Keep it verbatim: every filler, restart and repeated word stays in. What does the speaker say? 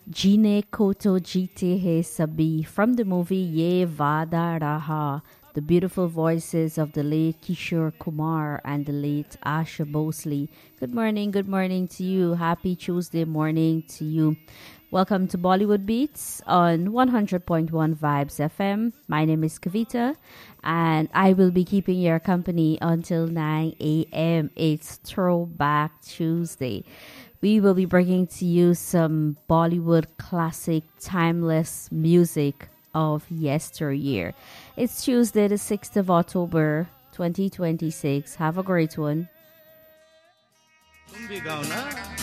Jine Koto Jite Hai Sabi from the movie Ye Vada Raha. The beautiful voices of the late Kishore Kumar and the late Asha Bosley. Good morning, good morning to you. Happy Tuesday morning to you. Welcome to Bollywood Beats on one hundred point one Vibes F M. My name is Kavita and I will be keeping your company until nine a.m. It's Throwback Tuesday. We will be bringing to you some Bollywood classic, timeless music of yesteryear. It's Tuesday, the sixth of October, twenty twenty-six. Have a great one.